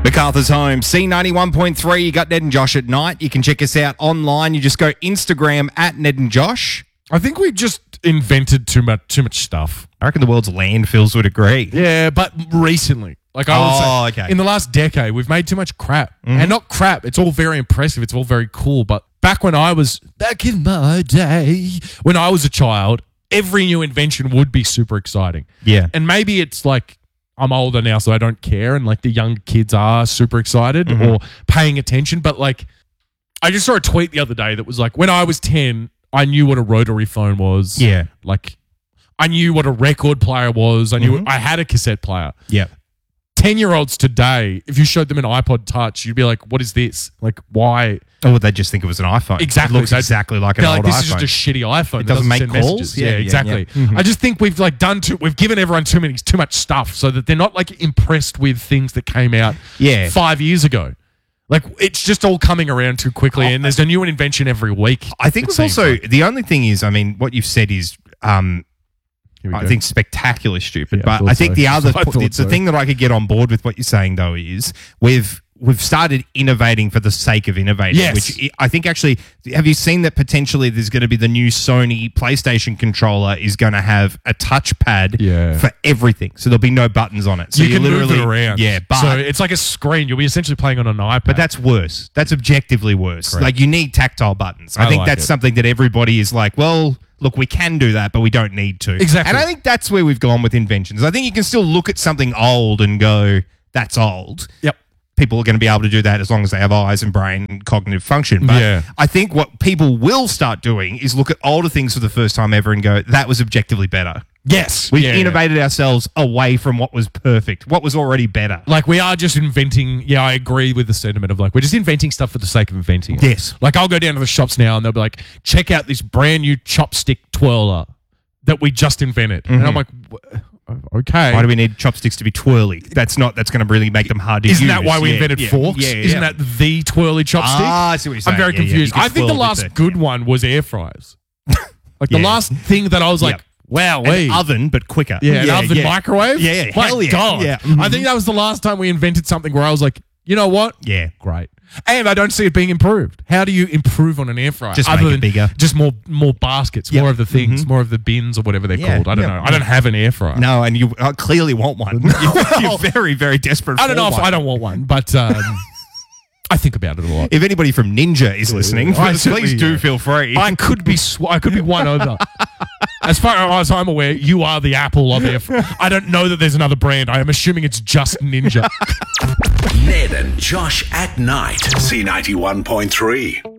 MacArthur's Home, C91.3. You got Ned and Josh at night. You can check us out online. You just go Instagram at Ned and Josh. I think we just invented too much stuff. I reckon the world's landfills would agree. Yeah, but recently. Like I would say, okay. in the last decade, we've made too much crap. And not crap. It's all very impressive. It's all very cool. But back in my day, when I was a child, every new invention would be super exciting. Yeah. And maybe it's like I'm older now, so I don't care. And like the young kids are super excited or paying attention. But like, I just saw a tweet the other day that was like, when I was 10, I knew what a rotary phone was. Yeah. Like, I knew what a record player was. I knew I had a cassette player. Yeah. 10-year-olds today, if you showed them an iPod Touch, you'd be like, what is this? Like, why? Oh, would they just think it was an iPhone? Exactly. It looks exactly like an they're old like, this iPhone. is just a shitty iPhone. It doesn't make send calls? messages. Yeah, Yeah, exactly. yeah. I just think we've like we've given everyone too much stuff so that they're not like impressed with things that came out 5 years ago. Like, it's just all coming around too quickly, and there's a new invention every week. I think we've also, the only thing is, I mean, what you've said is, I think spectacularly stupid. Yeah, but I think the other, the thing that I could get on board with what you're saying though is we've started innovating for the sake of innovating. Yes. Which I think actually, have you seen that potentially there's going to be the new Sony PlayStation controller is going to have a touchpad for everything. So there'll be no buttons on it. So you can move it around. Yeah, but so it's like a screen. You'll be essentially playing on an iPad. But that's worse. That's objectively worse. Correct. Like, you need tactile buttons. I think like that's something that everybody is like, well, look, we can do that, but we don't need to. Exactly. And I think that's where we've gone with inventions. I think you can still look at something old and go, that's old. Yep. People are going to be able to do that as long as they have eyes and brain and cognitive function. But I think what people will start doing is look at older things for the first time ever and go, that was objectively better. Yes. We've innovated ourselves away from what was perfect, what was already better. Like, we are just inventing. Yeah, I agree with the sentiment of like, we're just inventing stuff for the sake of inventing it. Yes. Like, I'll go down to the shops now and they'll be like, check out this brand new chopstick twirler that we just invented. And I'm like, okay. Why do we need chopsticks to be twirly? That's going to really make them hard to use. Isn't that why we invented forks? Isn't that the twirly chopstick? I see what you're saying. I'm very confused. I think the last good one was air fryers. Like, the last thing that I was like, wow, an oven, but quicker. Yeah, an oven microwave? Yeah, My hell yeah. God. Yeah. I think that was the last time we invented something where I was like, you know what? Yeah. Great. And I don't see it being improved. How do you improve on an air fryer? Just make it bigger. Just more baskets, more of the things, more of the bins or whatever they're called. I don't know. I don't have an air fryer. No, and you clearly want one. You're very, very desperate for I don't know if one. I don't want one, but I think about it a lot. If anybody from Ninja is listening, please do feel free. I could be one over. As far as I'm aware, you are the Apple of air fryer. I don't know that there's another brand. I am assuming it's just Ninja. Ned and Josh at night. C91.3.